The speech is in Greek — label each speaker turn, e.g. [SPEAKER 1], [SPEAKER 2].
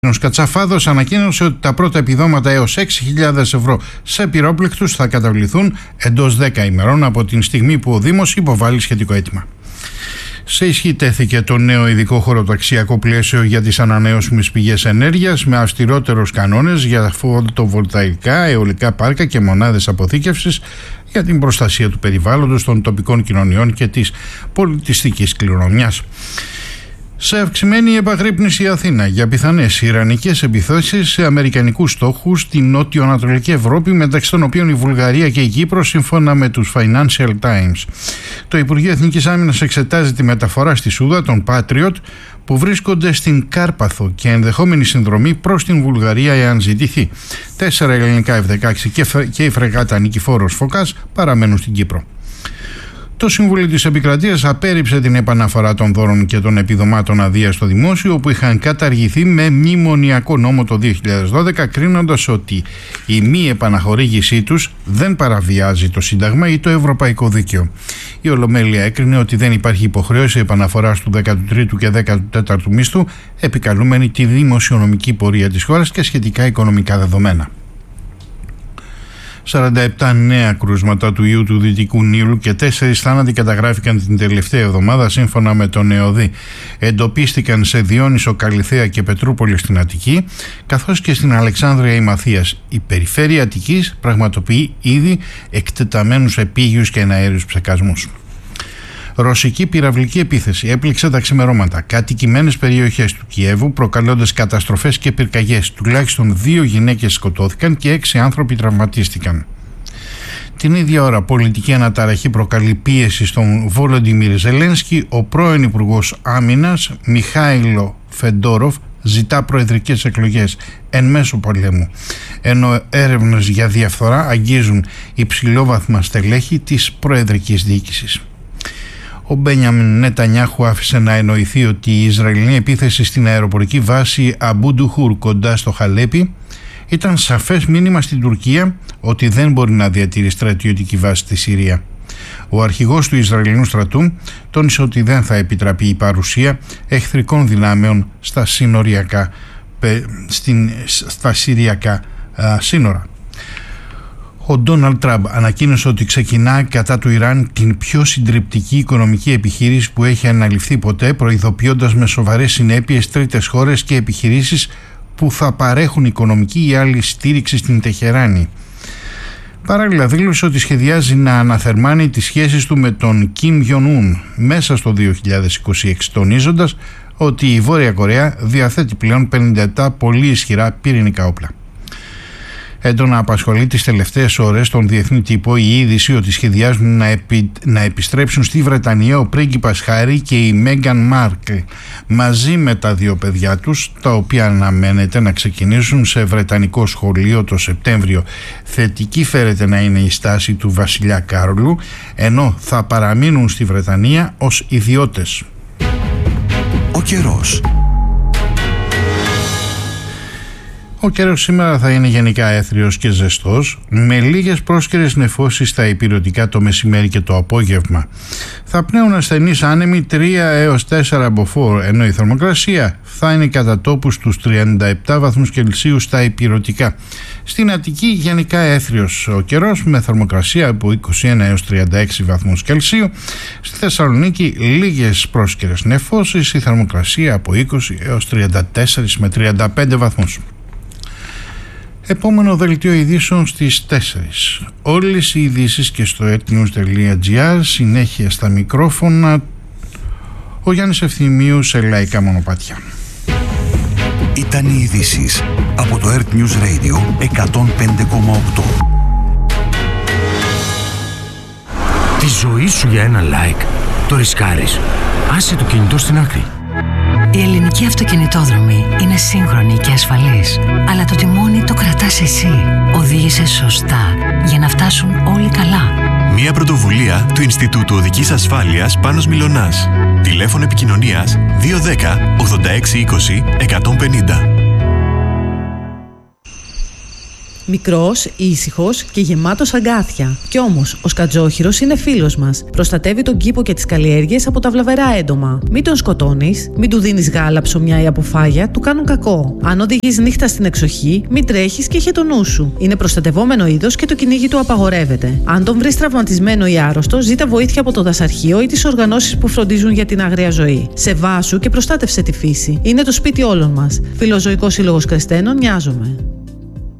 [SPEAKER 1] Ο Κατσαφάδος ανακοίνωσε ότι τα πρώτα επιδόματα έως 6.000 ευρώ σε πυρόπληκτους θα καταβληθούν εντός 10 ημερών από την στιγμή που ο Δήμος υποβάλλει σχετικό αίτημα. Σε ισχύ τέθηκε το νέο ειδικό χωροταξιακό πλαίσιο για τις ανανεώσιμες πηγές ενέργειας με αυστηρότερους κανόνες για φωτοβολταϊκά, αιωλικά πάρκα και μονάδες αποθήκευσης για την προστασία του περιβάλλοντος, των τοπικών κοινωνιών και της πολιτιστικής κληρονομιάς. Σε αυξημένη επαγρύπνηση η Αθήνα για πιθανές ιρανικές επιθέσεις σε αμερικανικούς στόχους στην νότιο-ανατολική Ευρώπη, μεταξύ των οποίων η Βουλγαρία και η Κύπρος, σύμφωνα με τους Financial Times. Το Υπουργείο Εθνικής Άμυνας εξετάζει τη μεταφορά στη Σούδα των Patriot που βρίσκονται στην Κάρπαθο και ενδεχόμενη συνδρομή προς την Βουλγαρία εάν ζητηθεί. 4 ελληνικά F-16 και η φρεγάτα Νικηφόρος Φωκάς παραμένουν στην Κύπρο. Το Συμβούλιο της Επικρατείας απέρριψε την επαναφορά των δώρων και των επιδομάτων αδείας στο δημόσιο, που είχαν καταργηθεί με μνημονιακό νόμο το 2012, κρίνοντας ότι η μη επαναχορήγησή τους δεν παραβιάζει το Σύνταγμα ή το Ευρωπαϊκό Δίκαιο. Η Ολομέλεια έκρινε ότι δεν υπάρχει υποχρέωση επαναφοράς του 13ου και 14ου μισθού, επικαλούμενη τη δημοσιονομική πορεία της χώρας και σχετικά οικονομικά δεδομένα. 47 νέα κρούσματα του ιού του Δυτικού Νείλου και 4 θάνατοι καταγράφηκαν την τελευταία εβδομάδα, σύμφωνα με τον ΕΟΔΗ. Εντοπίστηκαν σε Διόνυσο, Καλιθέα και Πετρούπολη στην Αττική, καθώς και στην Αλεξάνδρεια η Μαθίας. Η περιφέρεια Αττικής πραγματοποιεί ήδη εκτεταμένους επίγειους και εναέριους ψεκασμούς. Ρωσική πυραυλική επίθεση έπληξε τα ξημερώματα κατοικημένες περιοχές του Κιέβου, προκαλώντας καταστροφές και πυρκαγιές. Τουλάχιστον 2 γυναίκες σκοτώθηκαν και 6 άνθρωποι τραυματίστηκαν. Την ίδια ώρα, πολιτική αναταραχή προκαλεί πίεση στον Βολοντιμίρ Ζελένσκι. Ο πρώην Υπουργός Άμυνας Μιχάηλο Φεντόροφ ζητά προεδρικές εκλογές εν μέσω πολέμου, ενώ έρευνες για διαφθορά αγγίζουν υψηλόβαθμα στελέχη της προεδρικής διοίκησης. Ο Μπένιαμιν Νετανιάχου άφησε να εννοηθεί ότι η Ισραηλινή επίθεση στην αεροπορική βάση Αμπούντουχουρ κοντά στο Χαλέπι ήταν σαφές μήνυμα στην Τουρκία ότι δεν μπορεί να διατηρεί στρατιωτική βάση στη Συρία. Ο αρχηγός του Ισραηλινού στρατού τόνισε ότι δεν θα επιτραπεί η παρουσία εχθρικών δυνάμεων στα συριακά σύνορα. Ο Ντόναλντ Τραμπ ανακοίνωσε ότι ξεκινά κατά του Ιράν την πιο συντριπτική οικονομική επιχείρηση που έχει αναλυφθεί ποτέ, προειδοποιώντας με σοβαρές συνέπειες τρίτες χώρες και επιχειρήσεις που θα παρέχουν οικονομική ή άλλη στήριξη στην Τεχεράνη. Παράλληλα δήλωσε ότι σχεδιάζει να αναθερμάνει τις σχέσεις του με τον Κιμ Γιον-ουν μέσα στο 2026, τονίζοντας ότι η Βόρεια Κορέα διαθέτει πλέον 57 πολύ ισχυρά πυρηνικά όπλα. Έντονα απασχολεί τις τελευταίες ώρες τον διεθνή τύπο η είδηση ότι σχεδιάζουν να επιστρέψουν στη Βρετανία ο πρίγκιπας Χάρι και η Μέγκαν Μάρκλ μαζί με τα 2 παιδιά τους, τα οποία αναμένεται να ξεκινήσουν σε βρετανικό σχολείο το Σεπτέμβριο. Θετική φέρεται να είναι η στάση του βασιλιά Κάρολου, ενώ θα παραμείνουν στη Βρετανία ως ιδιώτες.
[SPEAKER 2] Ο καιρός.
[SPEAKER 1] Ο καιρός σήμερα θα είναι γενικά έθριος και ζεστός, με λίγες πρόσκαιρες νεφώσεις στα ηπειρωτικά το μεσημέρι και το απόγευμα. Θα πνέουν ασθενείς άνεμοι 3 έως 4 μποφόρ, ενώ η θερμοκρασία θα είναι κατά τόπους στους 37 βαθμούς Κελσίου στα ηπειρωτικά. Στην Αττική γενικά έθριος ο καιρός, με θερμοκρασία από 21 έως 36 βαθμούς Κελσίου. Στη Θεσσαλονίκη λίγες πρόσκαιρες νεφώσεις, η θερμοκρασία από 20 έως 34 με 35 βαθμούς. Επόμενο δελτίο ειδήσεων στις 4. Όλες οι ειδήσεις και στο ertnews.gr. Συνέχεια στα μικρόφωνα ο Γιάννης Ευθυμίου σε λαϊκά μονοπάτια.
[SPEAKER 2] Ήταν οι ειδήσεις από το Earth News Radio 105,8.
[SPEAKER 3] Τη ζωή σου για ένα like το ρισκάρεις. Άσε το κινητό στην άκρη.
[SPEAKER 4] Η ελληνική αυτοκινητόδρομη είναι σύγχρονη και ασφαλής, αλλά το τιμόνι το κρατάς εσύ. Οδήγησε σωστά για να φτάσουν όλοι καλά.
[SPEAKER 5] Μια πρωτοβουλία του Ινστιτούτου Οδικής Ασφάλειας Πάνος Μιλωνάς. Τηλέφωνο επικοινωνίας 210 86 20 150.
[SPEAKER 6] Μικρός, ήσυχος και γεμάτος αγκάθια. Κι όμως, ο σκατζόχυρος είναι φίλος μας. Προστατεύει τον κήπο και τις καλλιέργειες από τα βλαβερά έντομα. Μην τον σκοτώνεις, μην του δίνεις γάλα, ψωμιά ή αποφάγια, του κάνουν κακό. Αν οδηγείς νύχτα στην εξοχή, μην τρέχεις και είχε το νου σου. Είναι προστατευόμενο είδος και το κυνήγι του απαγορεύεται. Αν τον βρεις τραυματισμένο ή άρρωστο, ζήτα βοήθεια από το δασαρχείο ή τις οργανώσεις που φροντίζουν για την άγρια ζωή. Σεβάσου και προστάτευσε τη φύση. Είναι το σπίτι όλων μας. Φιλοζωικός Σύλλογος Κρεστένων, νοιάζομαι.